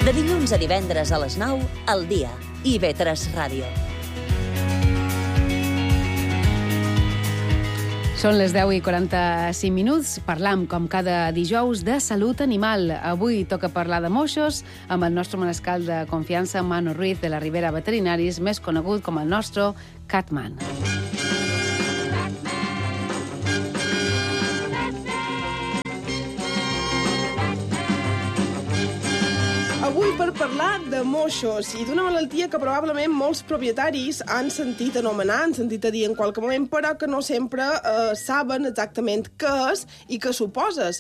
De dilluns a divendres a les 9, al dia. IB3 Ràdio. Són les 10:45. Parlam, com cada dijous, de salut animal. Avui toca parlar de moixos amb el nostre manescal de confiança, Manu Ruiz, de la Ribera Veterinaris, més conegut com el nostre Catman. Avui per parlar de moixos i d'una malaltia que probablement molts propietaris han sentit anomenar, han sentit a dir en qualque moment, però que no sempre saben exactament què és i què suposa.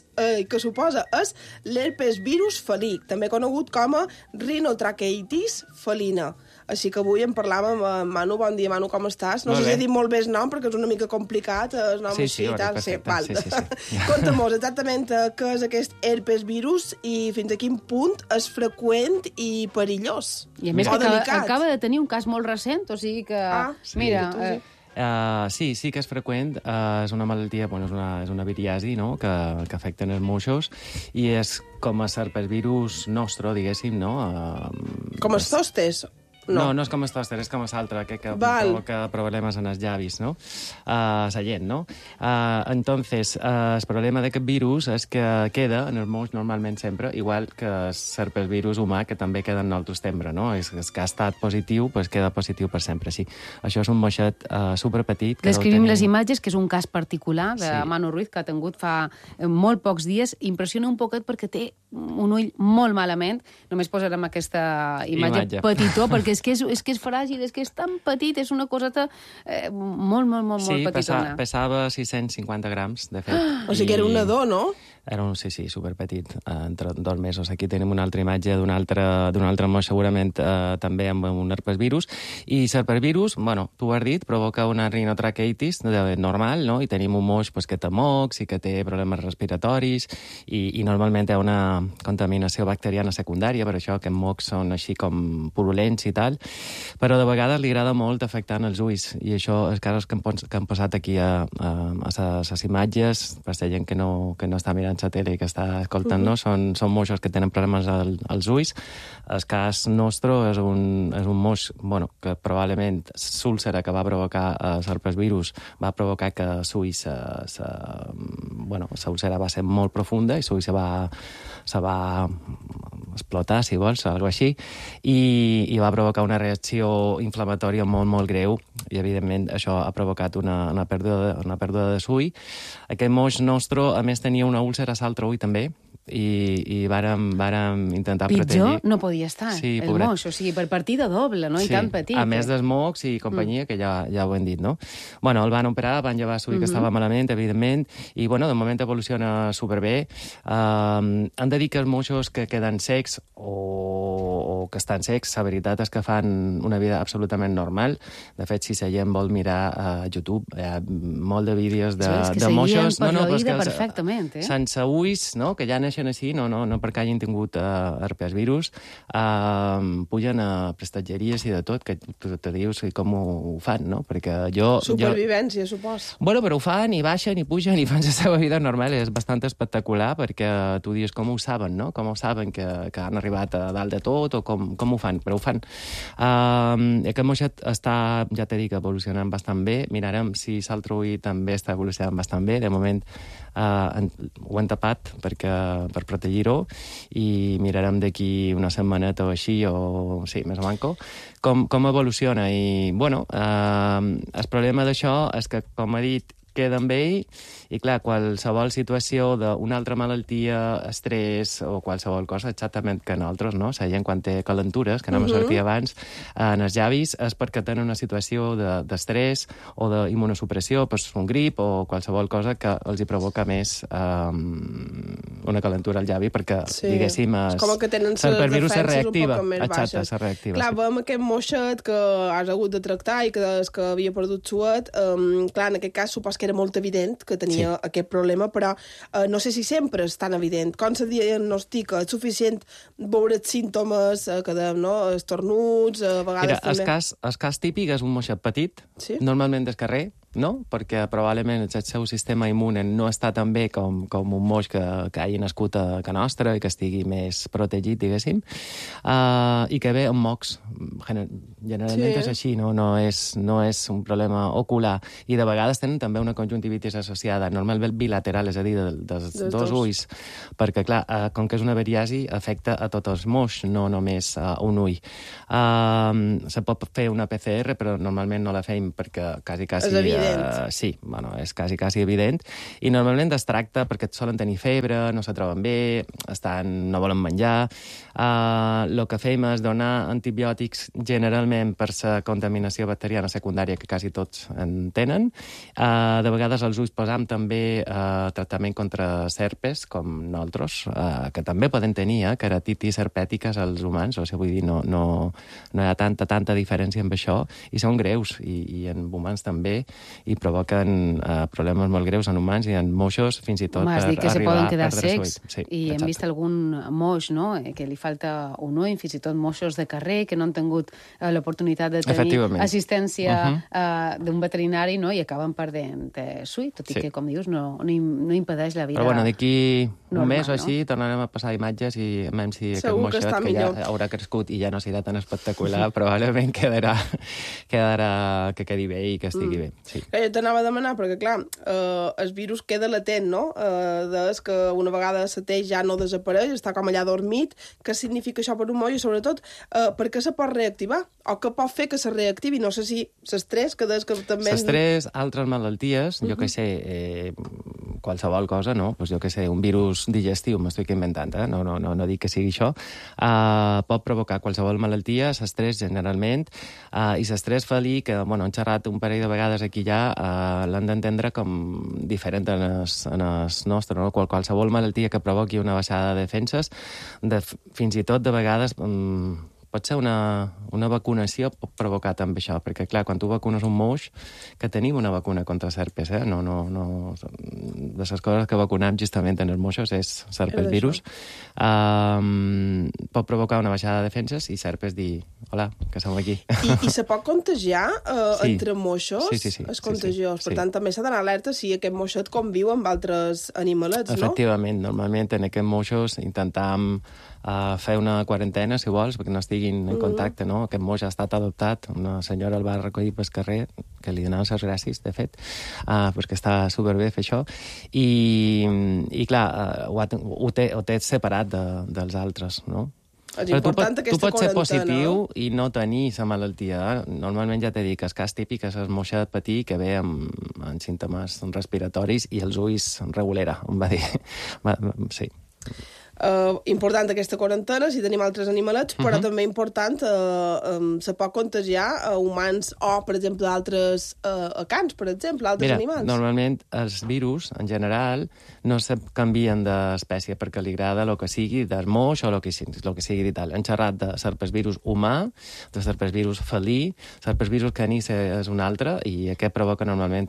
És l'herpes virus felí, també conegut com a rinotraqueitis felina. Així que avui en parlàvem amb Manu. Bon dia, Manu, com estàs? No sé si he dit molt bé el nom, perquè és una mica complicat. El nom Sí, perfecte. Sí. Conta'm exactament què és aquest herpes virus i fins a quin punt és freqüent i perillós. I a més que acaba de tenir un cas molt recent, o sigui que... Mira... Sí que és freqüent. És una malaltia, és una viriasi, no?, que afecta els moixos i és com a herpesvirus nostre, diguéssim, no? Com els zostes? No és com el tòster, és com l'altre, que provoca problemes en els llavis, no? La llet, no? Entonces, el problema d'aquest virus és que queda en els moix normalment sempre, igual que el virus humà, que també queda en altres temps, no? És que ha estat positiu, doncs queda positiu per sempre, sí. Això és un moixet superpetit. Descrivim les imatges, que és un cas particular de Manu Ruiz, que ha tingut fa molt pocs dies. Impressiona un poquet perquè té un ull molt malament. Només posarem aquesta imatge petitó, perquè és que és fràgil, és que és tan petit, és una coseta molt petitona. Sí, pesava 650 grams, de fet. O sigui que era un nadó, no? Era un, sí, superpetit, entre 2 mesos. Aquí tenim una altra imatge d'un altre moix, segurament també amb un herpesvirus. I l'herpesvirus, tu ho has dit, provoca una rinotraqueitis normal, no? I tenim un moix que té mocs i que té problemes respiratoris i normalment té una contaminació bacteriana secundària, per això que els mocs són així com purulents i tal, però de vegades li agrada molt afectar els ulls, i això és casos que han posat aquí a les imatges, per la gent que no està mirant la tele i que està escoltant-nos, són moixos que tenen problemes als ulls. El cas nostre és un moix, que probablement l'úlcera que va provocar l'herpesvirus va provocar que l'ull l'úlcera va ser molt profunda i l'ull se va explotar, si vols, o alguna així, i va provocar una reacció inflamatòria molt greu, i evidentment això ha provocat una pèrdua de l'ull. Aquest moix nostre, a més, tenia una úlcera a l'altre ull també, i vàrem intentar protegir. Pitjor no podia estar, el moix, o sigui, per partida doble, no? I tan petit. A més dels mocs i companyia, que ja ho hem dit, no? El van operar, van llevar l'ull que estava malament, evidentment, i, de moment evoluciona superbé. Han de dir que els moixos que queden secs o que estan secs, la veritat és que fan una vida absolutament normal. De fet, si la gent vol mirar a YouTube, hi ha molt de vídeos de moixos... Per l'oïda perfectament, sense ulls, no?, que ja neixen així, no perquè hagin tingut herpesvirus, pugen a prestatgeries i de tot, que tu te dius com ho fan, no? Perquè Supervivència, supos. Però ho fan i baixen i pugen i fan la seva vida normal. És bastant espectacular, perquè tu dius com ho saben, no? Com ho saben que han arribat a dalt de tot, o com ho fan, però ho fan. Aquest moixet està, ja t'he dit, evolucionant bastant bé. Mirarem si l'altre ull també està evolucionant bastant bé. De moment ho hem tapat per protegir-ho, i mirarem d'aquí una setmaneta o així, o sí, més o manco, com evoluciona. I, el problema d'això és que, com he dit, queda amb ell, i clar, qualsevol situació d'una altra malaltia, estrès o qualsevol cosa, exactament que nosaltres, no? La gent quan té calentures, que no m'ha sortit abans, en els llavis, és perquè tenen una situació d'estrès o d'immunosupressió, un grip o qualsevol cosa que els hi provoca més una calentura al llavi, perquè, diguéssim, l'herpesvirus se reactiva. Exacte, se reactiva. Clar, veiem aquest moixet que has hagut de tractar i que havia perdut suet. Clar, en aquest cas supos que era molt evident que tenia aquest problema, però no sé si sempre és tan evident. Com se diagnostica? És suficient veure els símptomes que dèiem, no? Estornuts, a vegades també... El cas típic és un moixet petit, normalment del carrer, no? Perquè probablement el seu sistema immune no està tan bé com un moix que hagi nascut a casa nostra i que estigui més protegit, diguéssim, i que ve amb mocs. Generalment és així, no és un problema ocular. I de vegades tenen també una conjuntivitis associada, normalment bilateral, és a dir, dels dos ulls, perquè, clar, com que és una veriasi, afecta a tots els moix, no només a un ull. Se pot fer una PCR, però normalment no la fem perquè quasi... És evident. Sí, bueno, és quasi evident. I normalment es tracta perquè solen tenir febre, no se troben bé, no volen menjar. El que fem és donar antibiòtics generalment per la contaminació bacteriana secundària, que quasi tots en tenen. De vegades als ulls posam també tractament contra serpes, com nosaltres, que també poden tenir keratitis herpètiques als humans, o sigui, vull dir, no hi ha tanta diferència amb això, i són greus, i en humans també, i provoquen problemes molt greus en humans i en moixos, fins i tot per arribar a perdre se poden quedar secs. Sí, i hem vist algun moix, no?, que li falta un ull, fins i tot moixos de carrer que no han tingut l'oportunitat de tenir assistència d'un veterinari, no?, i acaben perdent l'ull, tot i que, com dius, no impedeix la vida. Però bueno, d'aquí un mes o així tornarem a passar imatges i veiem si aquest moixet, que ja haurà crescut i ja no serà tan espectacular, probablement quedarà que quedi bé i que estigui bé. Sí. Jo t'anava a demanar, perquè clar, el virus queda latent, no? Des que una vegada la tet ja no desapareix, està com allà dormit. Què significa això per un moll i, sobretot, per què se pot reactivar? O què pot fer que se reactivi? No sé si l'estrès, que des que també... L'estrès, altres malalties, jo què sé, qualsevol cosa, no? Pues jo què sé, un virus digestiu, m'estic inventant, no dic que sigui això, pot provocar qualsevol malaltia, l'estrès generalment, i l'estrès felí, que hem xerrat un parell de vegades aquí ja, l'han d'entendre com diferent en el nostre, no? Qualsevol malaltia que provoqui una baixada de defenses, fins i tot de vegades pot ser una vacunació pot provocar també això, perquè clar, quan tu vacunes un moix, que tenim una vacuna contra serpes, no, de les coses que vacunem justament en els moixos és serpes virus, pot provocar una baixada de defenses i serpes dir, hola, que som aquí. I se pot contagiar entre moixos? Sí. És contagiós. Per tant, també s'ha d'anar alerta si aquest moixet conviu amb altres animalets, no? Efectivament, normalment en aquests moixos intentam fer una quarantena, si vols, perquè no estiguin en contacte, no? Aquest moix ha estat adoptat, una senyora el va recollir pel carrer, que li donaven les gràcies, de fet, perquè està superbé fer això, i clar, ho té separat dels altres, no? És important aquesta tu pots ser quarantena, positiu i no tenir la malaltia. Normalment ja t'he dit que el cas típic és el moixet petit que ve amb símptomes respiratoris i els ulls regulera, em va dir. Sí. Important aquesta quarantena si tenim altres animalets, però també important se pot contagiar a humans o, per exemple, altres cans, per exemple, altres animals. Normalment els virus, en general, no se canvien d'espècie perquè li agrada el que sigui del moix o el que sigui i tal. Hem xerrat de serpesvirus humà, de serpesvirus felí, serpesvirus caní és un altre, i aquest provoca normalment,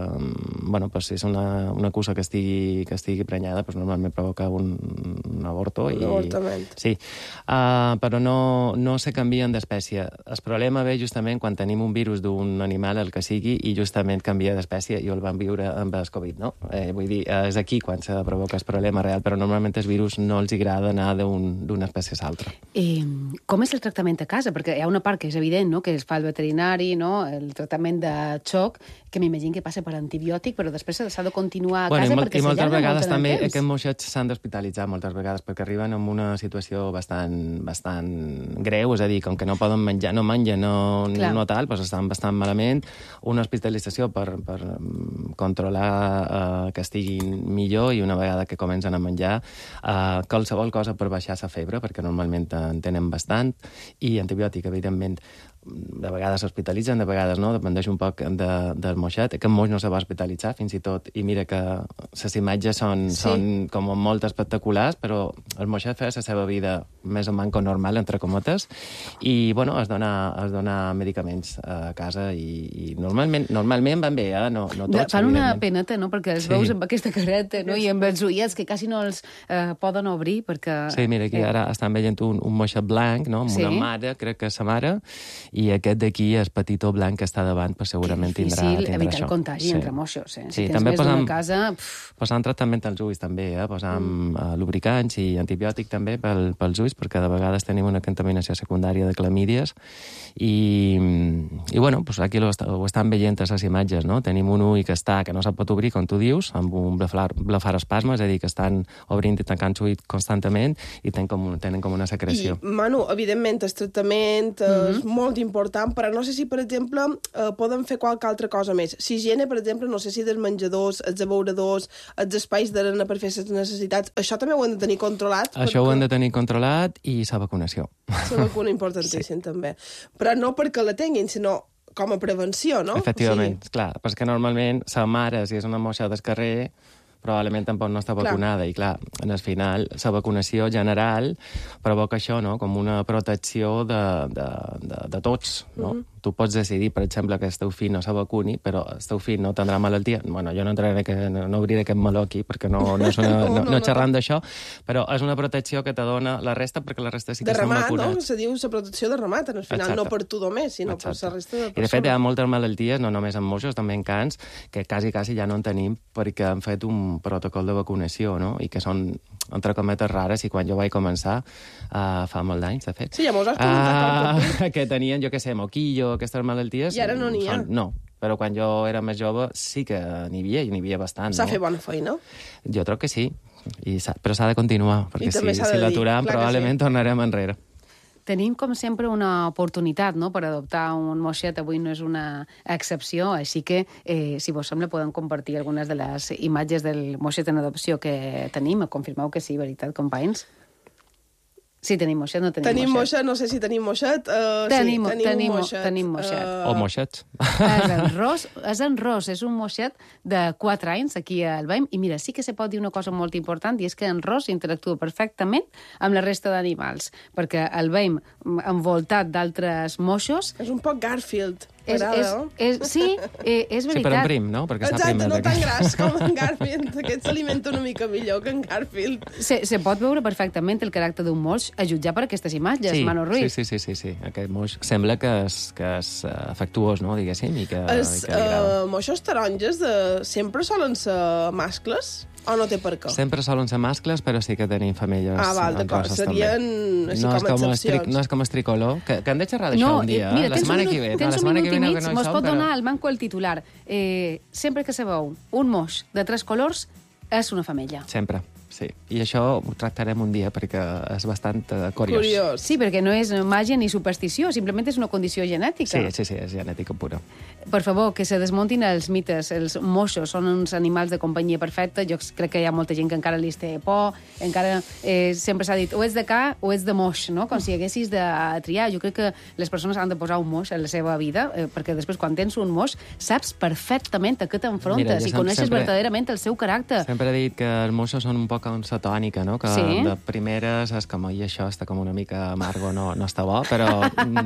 si és una cussa que estigui prenyada, normalment provoca un avorto. Un avortament. Sí, però no se canvien d'espècie. El problema ve justament quan tenim un virus d'un animal, el que sigui, i justament canvia d'espècie, i el van viure amb el Covid, no? Vull dir, és aquí quan se provoca el problema real, però normalment els virus no els agrada anar d'una espècie a l'altra. Com és el tractament a casa? Perquè hi ha una part que és evident, no?, que es fa el veterinari, no?, el tractament de xoc, que m'imagino que passa per antibiòtic, però després s'ha de continuar a casa perquè s'allarga molt en el temps. També aquests moixets s'han d'hospitalitzar moltes vegades perquè arriben en una situació bastant greu, és a dir, com que no poden menjar, no mengen, no tal, doncs estan bastant malament. Una hospitalització per controlar que estiguin millor, i una vegada que comencen a menjar, qualsevol cosa per baixar la febre, perquè normalment en tenen bastant, i antibiòtic, evidentment. De vegades s'hospitalitzen, de vegades no, dependeix un poc del moixet. Aquest moix no se va hospitalitzar, fins i tot, i mira que les imatges són com molt espectaculars, però el moixet feia la seva vida més o menys normal, entre cometes, i, es dona medicaments a casa, i normalment van bé, no tots. Fan una peneta, no?, perquè els veus amb aquesta careta, no?, i amb els ullets que quasi no els poden obrir, perquè... Sí, mira, aquí ara estan veient un moixet blanc, no?, amb una mare, crec que és sa mare, i aquest d'aquí, el petitó blanc que està davant, pues segurament tindrà això. Difícil evitar el contagi entre moixos, eh? Sí, si tens també més d'una casa... Posant tractament als ulls, també, posant lubricants i antibiòtic també pels ulls, perquè de vegades tenim una contaminació secundària de clamídies i bueno, pues aquí ho estan veient a les imatges, no? Tenim un ull que no se'l pot obrir, com tu dius, amb un blefarospasme, és a dir, que estan obrint i tancant l'ull constantment i tenen com una secreció. I, Manu, evidentment, el tractament és molt important, però no sé si, per exemple, poden fer qualque altra cosa més. Si higiene, per exemple, no sé si dels menjadors, els abeuradors, els espais d'arena per fer les necessitats, això també ho hem de tenir controlat. Això ho hem de tenir controlat i la vacunació. La vacuna importantíssim, també. Però no perquè la tinguin, sinó com a prevenció, no? Efectivament, clar, perquè normalment la mare, si és una moixa del carrer, probablement tampoc no està vacunada. I clar, en el final, la vacunació general provoca això, no? Com una protecció de tots, no? Tu pots decidir, per exemple, que el teu fill no se vacuni, però el teu fill no tindrà malaltia. Bueno, jo no obriré aquest meló aquí, perquè no xerram d'això, però és una protecció que te dona la resta, perquè la resta sí que estan vacunats. De remat, no? Se diu la protecció de remat, en el final, no per tu només, sinó per la resta de persones. I de fet hi ha moltes malalties, no només en moixos, també en cans, que quasi ja no en tenim perquè han fet un protocol de vacunació, no? I que són, entre cometes, rares, i quan jo vaig començar, fa molt d'anys, de fet. Sí, ja mos has comentat. Que tenien, jo què sé, moquillo, aquestes malalties... I ara no n'hi ha. No, però quan jo era més jove sí que n'hi havia bastant. S'ha fet bona feina? Jo crec que sí, però s'ha de continuar, perquè si l'aturem probablement tornarem enrere. Tenim, com sempre, una oportunitat, no?, per adoptar un moixet. Avui no és una excepció, així que, si vos sembla, podem compartir algunes de les imatges del moixet en adopció que tenim. Confirmeu que sí, veritat, companys? Sí, tenim moixet, no tenim moixet. Tenim moixet, no sé si tenim moixet. Tenim moixet. O moixets. És en Ros, és un moixet de 4 anys aquí al Veim. I mira, sí que se pot dir una cosa molt important, i és que en Ros interactua perfectament amb la resta d'animals, perquè el Veim, envoltat d'altres moixos... És un poc Garfield. Sí, és veritat. Sí, però en prim, no? Perquè exacte, no tan gras com en Garfield. Aquest s'alimenta una mica millor que en Garfield. Se pot veure perfectament el caràcter d'un moix a jutjar per aquestes imatges, Manu Ruiz. Sí. Aquest moix sembla que és afectuós, no?, diguéssim, i que els moixos taronges sempre solen ser mascles? O no té per què? Sempre solen ser mascles, però sí que tenim femelles. Val, d'acord. Serien així com excepcions. No és com el tricolor, que hem de xerrar d'això un dia. Mira, la setmana que ve. Tens un minut i mig, mos pot donar el manco el titular. Sempre que sabeu un moix de 3 colors, és una femella. Sempre. Sí, i això ho tractarem un dia perquè és bastant curiós. Sí, perquè no és màgia ni superstició, simplement és una condició genètica. Sí, és genètica pura. Per favor, que se desmuntin els mites. Els moixos són uns animals de companyia perfecta. Jo crec que hi ha molta gent que encara li té por, encara sempre s'ha dit o ets de ca o ets de moix, no? Com si haguessis de triar. Jo crec que les persones han de posar un moix en la seva vida, perquè després quan tens un moix saps perfectament a què t'enfrontes i coneixes verdaderament el seu caràcter. Sempre he dit que els moixos són un poc com la tònica, no? Que de primeres és com, i això està com una mica amargo, no està bo, però...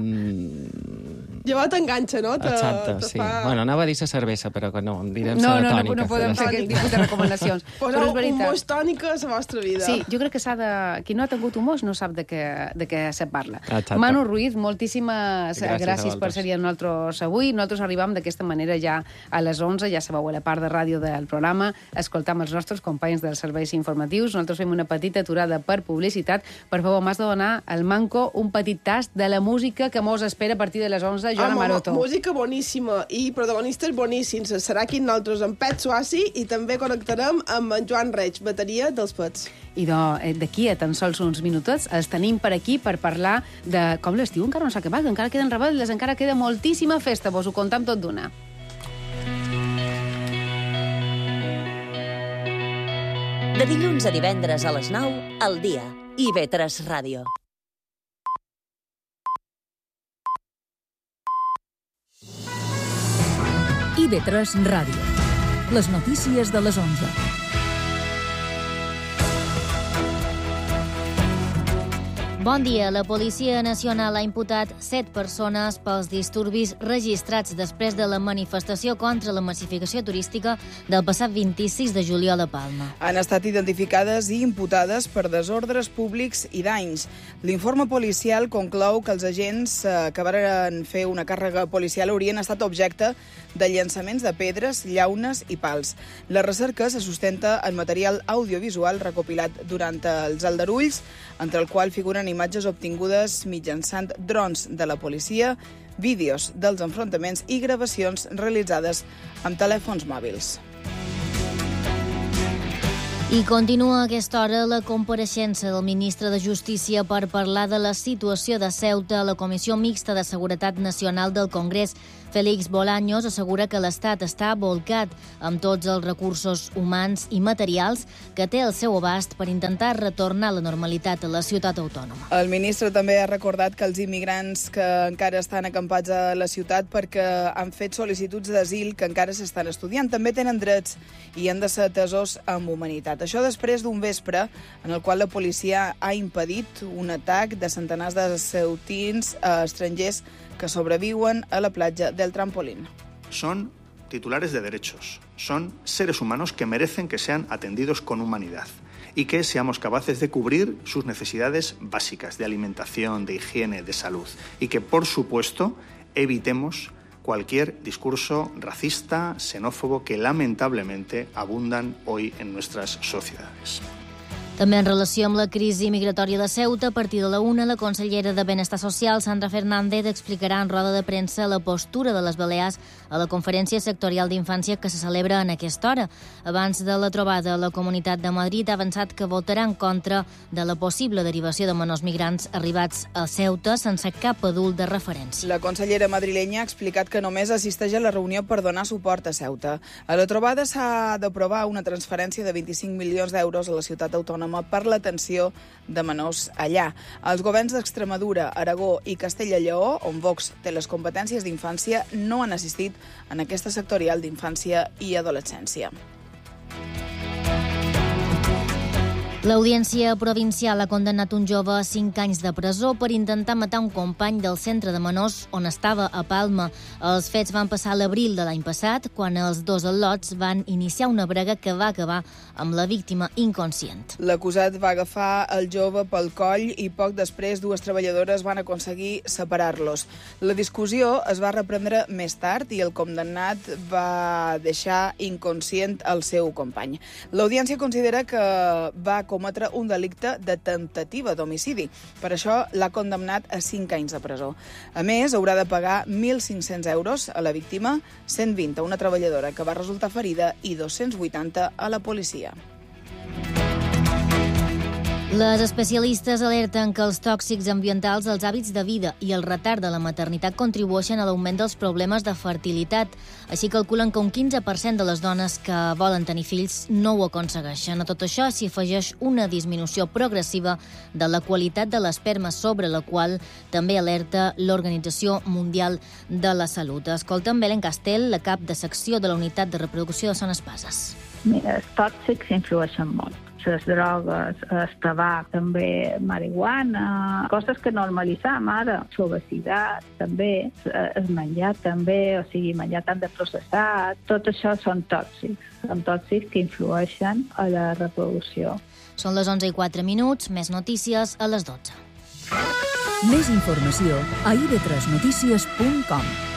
Llavors t'enganxa, no? Exacte, sí. Bueno, anava a dir la cervesa, però que no, direm la tònica. No podem fer aquest tipus de recomanacions. Poseu un moix tònica a la vostra vida. Sí, jo crec que s'ha de... Qui no ha tingut un moix no sap de què se parla. Exacte. Manu Ruiz, moltíssimes gràcies per ser amb nosaltres avui. Nosaltres arribam d'aquesta manera ja a les 11, ja sabeu, a la part de ràdio del programa, escoltam els nostres companys dels serveis informatius. Nosaltres fem una petita aturada per publicitat. Per favor, m'has de donar al Manco un petit tast de la música que mos espera a partir de les 11, Joana Maroto. Música boníssima i protagonistes boníssims. Serà aquí nosaltres amb Pet Suassi i també connectarem amb en Joan Reig, bateria dels Pets. I d'aquí a tan sols uns minutets els tenim per aquí per parlar de com l'estiu encara no s'ha acabat, encara queden rebel·les, encara queda moltíssima festa, vos ho contam tot d'una. De dilluns a divendres a les 9, al dia. IB3 Ràdio. IB3 Ràdio. Les notícies de les 11. Bon dia. La Policia Nacional ha imputat 7 persones pels disturbis registrats després de la manifestació contra la massificació turística del passat 26 de juliol a Palma. Han estat identificades i imputades per desordres públics i danys. L'informe policial conclou que els agents que varen fer una càrrega policial haurien estat objecte de llançaments de pedres, llaunes i pals. La recerca se sustenta en material audiovisual recopilat durant els aldarulls, entre el qual figuren imatges obtingudes mitjançant drons de la policia, vídeos dels enfrontaments i gravacions realitzades amb telèfons mòbils. I continua a aquesta hora la compareixença del ministre de Justícia per parlar de la situació de Ceuta a la Comissió Mixta de Seguretat Nacional del Congrés. Félix Bolaños assegura que l'Estat està volcat amb tots els recursos humans i materials que té al seu abast per intentar retornar la normalitat a la ciutat autònoma. El ministre també ha recordat que els immigrants que encara estan acampats a la ciutat perquè han fet sol·licituds d'asil que encara s'estan estudiant també tenen drets i han de ser atesos amb humanitat. Això després d'un vespre en el qual la policia ha impedit un atac de centenars de ceutins estrangers que sobreviuen a la platja del Trampolín. Son titulares de derechos, son seres humanos que merecen que sean atendidos con humanidad y que seamos capaces de cubrir sus necesidades básicas de alimentación, de higiene, de salud y que, por supuesto, evitemos cualquier discurso racista, xenófobo que lamentablemente abundan hoy en nuestras sociedades. També en relació amb la crisi migratòria de Ceuta, a partir de la 1, la consellera de Benestar Social, Sandra Fernández, explicarà en roda de premsa la postura de les Balears a la Conferència Sectorial d'Infància que se celebra en aquesta hora. Abans de la trobada, la Comunitat de Madrid ha avançat que votarà en contra de la possible derivació de menors migrants arribats a Ceuta sense cap adult de referència. La consellera madrilenya ha explicat que només assisteix a la reunió per donar suport a Ceuta. A la trobada s'ha d'aprovar una transferència de 25 milions d'euros a la ciutat autònoma per l'atenció de menors allà. Els governs d'Extremadura, Aragó i Castella i Lleó, on Vox té les competències d'infància, no han assistit en aquesta sectorial d'infància i adolescència. L'Audiència Provincial ha condemnat un jove a 5 anys de presó per intentar matar un company del centre de menors on estava a Palma. Els fets van passar a l'abril de l'any passat, quan els dos al·lots van iniciar una brega que va acabar amb la víctima inconscient. L'acusat va agafar el jove pel coll i poc després 2 treballadores van aconseguir separar-los. La discussió es va reprendre més tard i el condemnat va deixar inconscient el seu company. L'Audiència considera que va cometre un delicte de temptativa d'homicidi. Per això l'ha condemnat a 5 anys de presó. A més, haurà de pagar 1.500 euros a la víctima, 120 a una treballadora que va resultar ferida i 280 a la policia. Les especialistes alerten que els tòxics ambientals, els hàbits de vida i el retard de la maternitat contribueixen a l'augment dels problemes de fertilitat. Així calculen que un 15% de les dones que volen tenir fills no ho aconsegueixen. A tot això s'hi afegeix una disminució progressiva de la qualitat de l'esperma, sobre la qual també alerta l'Organització Mundial de la Salut. Escoltem Belén Castell, la cap de secció de la Unitat de Reproducció de Son Espases. Mira, els tòxics influeixen molt. Les drogues, el tabac, també marihuana, coses que normalitzam ara, l'obesitat també, el menjar també, o sigui, menjar tant de processat, tot això són tòxics que influeixen a la reproducció. Són les 11:04, més notícies a les 12. Més informació a ib3notícies.com.